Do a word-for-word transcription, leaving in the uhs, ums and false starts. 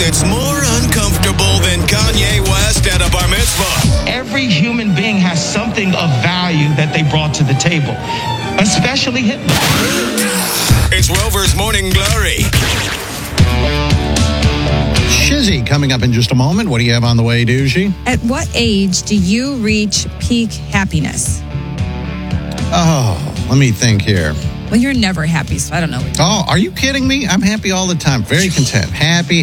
It's more uncomfortable than Kanye West at a bar mitzvah. Every human being has something of value that they brought to the table, especially Hitler. It's Rover's Morning Glory. Shizzy coming up in just a moment. What do you have on the way, Douchey? At what age do you reach peak happiness? Oh, let me think here. Well, you're never happy, so I don't know. Oh, are you kidding me? I'm happy all the time. Very content. Happy,